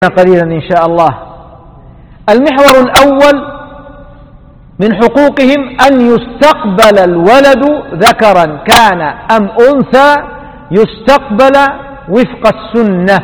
قليلا إن شاء الله. المحور الأول من حقوقهم أن يستقبل الولد ذكرا كان أم أنثى، يستقبل وفق السنة،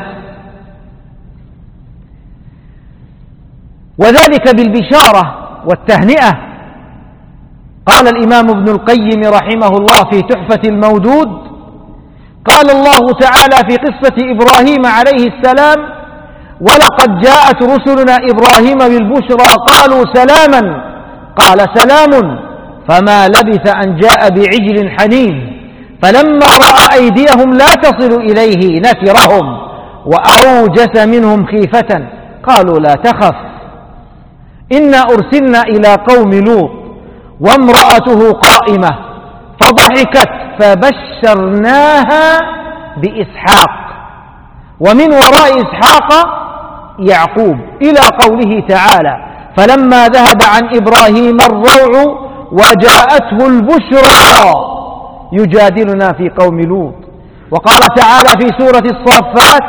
وذلك بالبشارة والتهنئة. قال الإمام ابن القيم رحمه الله في تحفة المودود: قال الله تعالى في قصة إبراهيم عليه السلام: ولقد جاءت رسلنا إبراهيم بالبشرى قالوا سلاما، قال سلام، فما لبث أن جاء بعجل حنيذ، فلما رأى أيديهم لا تصل إليه نكرهم وأوجس منهم خيفة، قالوا لا تخف إنا أرسلنا إلى قوم لوط وامرأته قائمة فضحكت فبشرناها بإسحاق ومن وراء إسحاق يعقوب، إلى قوله تعالى: فلما ذهب عن إبراهيم الروع وجاءته البشرى يجادلنا في قوم لوط. وقال تعالى في سورة الصافات: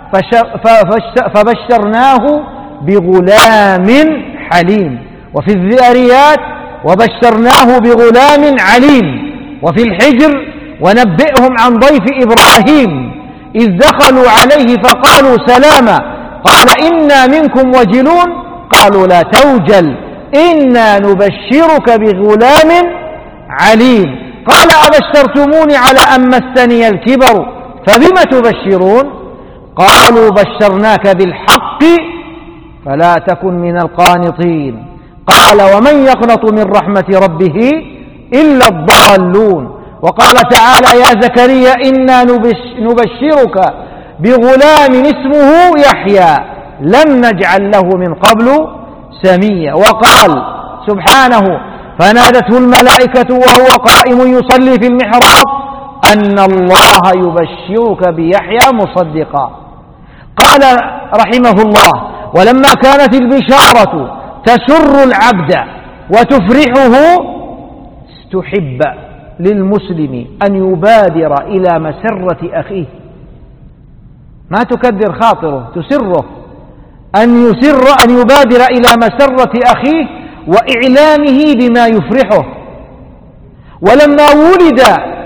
فبشرناه بغلام حليم. وفي الذاريات: وبشرناه بغلام عليم. وفي الحجر: ونبئهم عن ضيف إبراهيم إذ دخلوا عليه فقالوا سلاما، قال إنا منكم وجلون، قالوا لا توجل إنا نبشرك بغلام عليم، قال أبشرتموني على أن مسني الكبر فبم تبشرون، قالوا بشرناك بالحق فلا تكن من القانطين، قال ومن يقنط من رحمة ربه إلا الضالون. وقال تعالى: يا زكريا إنا نبشرك بغلام اسمه يحيى لم نجعل له من قبل سميا. وقال سبحانه: فنادته الملائكة وهو قائم يصلي في المحراب أن الله يبشرك بيحيى مصدقا. قال رحمه الله: ولما كانت البشارة تسر العبد وتفرحه استحب للمسلم أن يبادر إلى مسرة أخيه، ما تكدر خاطره، تسره، أن يبادر إلى مسرة أخيه وإعلامه بما يفرحه. ولما ولد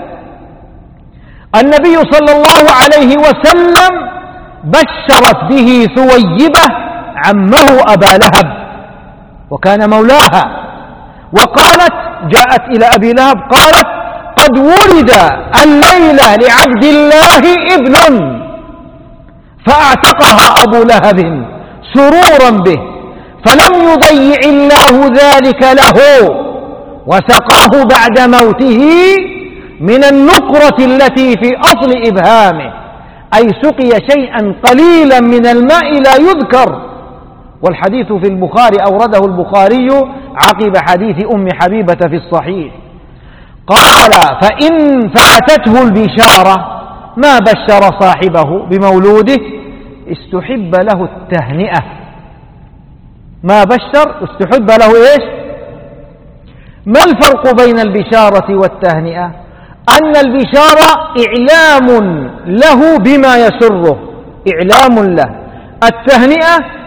النبي صلى الله عليه وسلم بشرت به ثويبة عمه أبا لهب وكان مولاها، وقالت: جاءت إلى أبي لهب قالت: قد ولد الليلة لعبد الله ابن، فأعتقها أبو لهب سرورا به، فلم يضيع الله ذلك له، وسقاه بعد موته من النقرة التي في أصل إبهامه، أي سقي شيئا قليلا من الماء لا يذكر. والحديث في البخاري، أورده البخاري عقب حديث أم حبيبة في الصحيح. قال: فإن فاتته البشارة ما بشر صاحبه بمولوده استحب له التهنئة. ما بشر استحب له إيش؟ ما الفرق بين البشارة والتهنئة؟ أن البشارة إعلام له بما يسره، إعلام له. التهنئة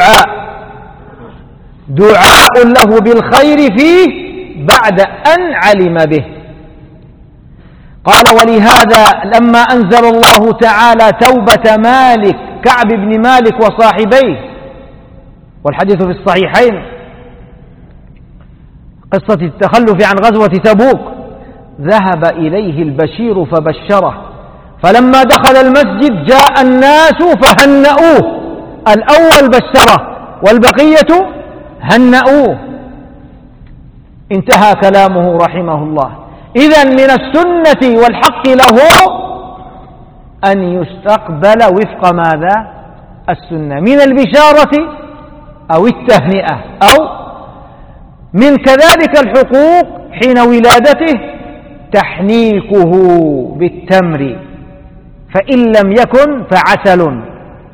دعاء له بالخير فيه بعد أن علم به. قال: ولهذا لما أنزل الله تعالى توبة مالك كعب بن مالك وصاحبيه، والحديث في الصحيحين، قصة التخلف عن غزوة تبوك، ذهب إليه البشير فبشره، فلما دخل المسجد جاء الناس فهنأوه، الأول بشره والبقية هنأوه. انتهى كلامه رحمه الله. إذن من السنة والحق له أن يستقبل وفق ماذا؟ السنة، من البشارة أو التهنئة، أو من كذلك الحقوق حين ولادته تحنيكه بالتمر، فإن لم يكن فعسل.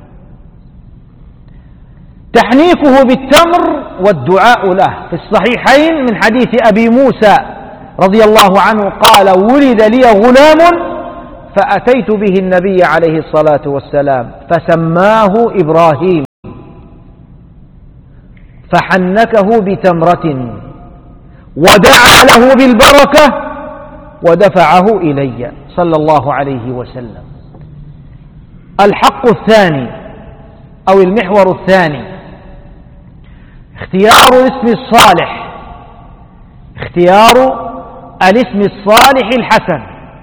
تحنيكه بالتمر والدعاء له. في الصحيحين من حديث أبي موسى رضي الله عنه قال: ولد لي غلام فأتيت به النبي عليه الصلاة والسلام فسماه إبراهيم. فحنكه بتمرة ودعا له بالبركة ودفعه إلي صلى الله عليه وسلم. الحق الثاني أو المحور الثاني اختيار الاسم الصالح، اختيار الاسم الصالح الحسن.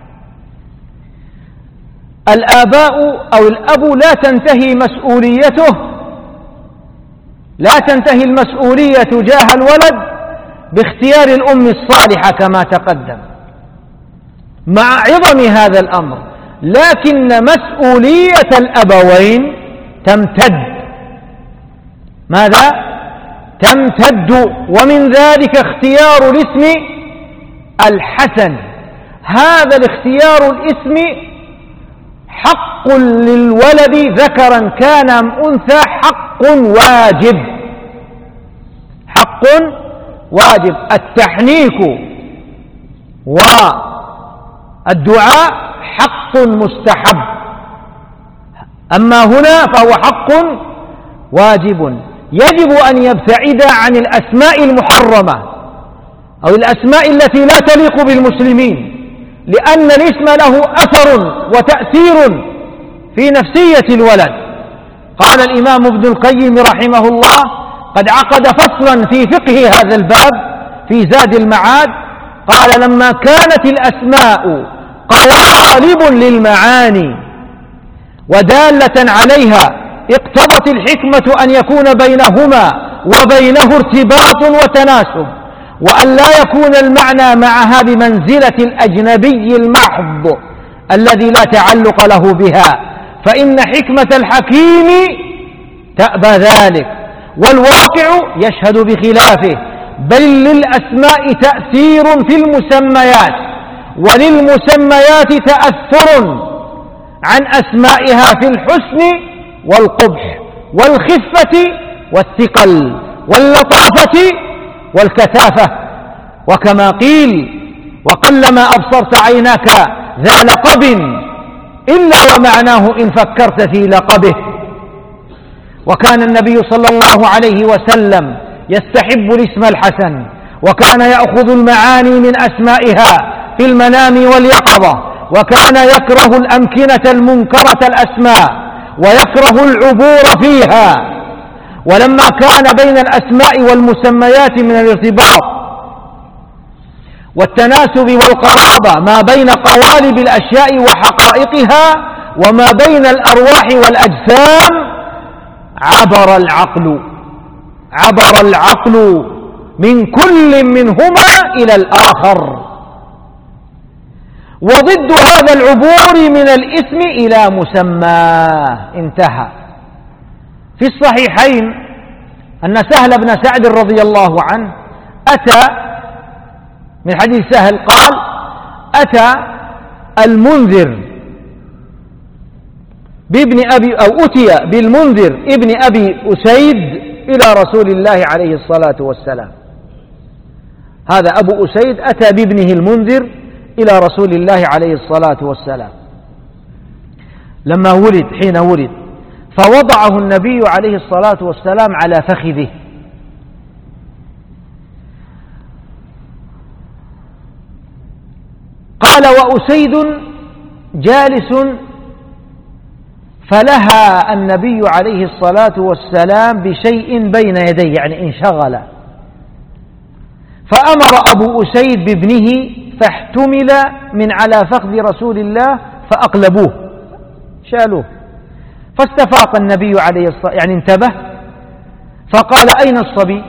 الآباء أو الأب لا تنتهي مسؤوليته، لا تنتهي المسؤولية تجاه الولد باختيار الأم الصالحة كما تقدم مع عظم هذا الأمر، لكن مسؤولية الأبوين تمتد. ماذا؟ تمتد، ومن ذلك اختيار الاسم الحسن. هذا الاختيار الاسم حق للولد ذكرا كان أم أنثى، حق واجب، حق واجب. التحنيك والدعاء حق مستحب، أما هنا فهو حق واجب. يجب أن يبتعد عن الأسماء المحرمة أو الأسماء التي لا تليق بالمسلمين، لأن الاسم له أثر وتأثير في نفسية الولد. قال الإمام ابن القيم رحمه الله قد عقد فصلا في فقه هذا الباب في زاد المعاد، قال لما كانت الأسماء قوالب للمعاني ودالة عليها اقتضت الحكمة أن يكون بينهما وبينه ارتباط وتناسب، وأن لا يكون المعنى معها بمنزلة الأجنبي المحض الذي لا تعلق له بها، فإن حكمة الحكيم تأبى ذلك، والواقع يشهد بخلافه. بل للأسماء تأثير في المسميات، وللمسميات تأثر عن أسمائها في الحسن والقبح والخفة والثقل واللطافة والكثافة. وكما قيل: وقلما أبصرت عيناك ذا لقب إلا ومعناه إن فكرت في لقبه. وكان النبي صلى الله عليه وسلم يستحب الاسم الحسن، وكان يأخذ المعاني من أسمائها في المنام واليقظة، وكان يكره الأمكنة المنكرة الأسماء ويكره العبور فيها. ولما كان بين الأسماء والمسميات من الارتباط والتناسب والقرابة ما بين قوالب الأشياء وحقائقها وما بين الأرواح والأجسام، عبر العقل من كل منهما إلى الآخر. وضد هذا العبور من الاسم إلى مسماه انتهى. في الصحيحين أن سهل بن سعد رضي الله عنه أتى من حديث سهل قال: أتى المنذر بابن أبي أو أتي بالمنذر ابن أبي أسيد إلى رسول الله عليه الصلاة والسلام. هذا أبو أسيد أتى بابنه المنذر إلى رسول الله عليه الصلاة والسلام لما ولد، حين ولد، فوضعه النبي عليه الصلاة والسلام على فخذه، قال: وأسيد جالس، فلهى النبي عليه الصلاة والسلام بشيء بين يديه، يعني انشغل، فأمر أبو أسيد بابنه فاحتمل من على فخذ رسول الله فأقلبوه، شالوه، فاستفاق النبي عليه الصلاة والسلام، يعني انتبه، فقال: أين الصبي؟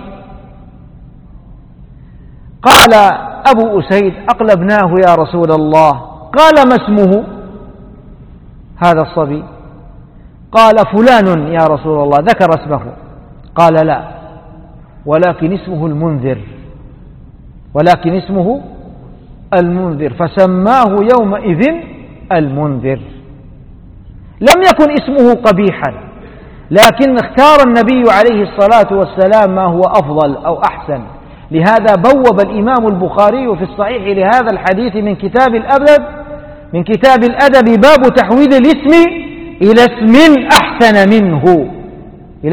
قال أبو أسيد: أقلبناه يا رسول الله. قال: ما اسمه هذا الصبي؟ قال: فلان يا رسول الله، ذكر اسمه. قال: لا، ولكن اسمه المنذر، ولكن اسمه المنذر، فسماه يومئذ المنذر. لم يكن اسمه قبيحا، لكن اختار النبي عليه الصلاة والسلام ما هو أفضل أو أحسن. لهذا بوب الإمام البخاري في الصحيح لهذا الحديث من كتاب الأدب باب تحويل الاسم إلى اسم أحسن منه.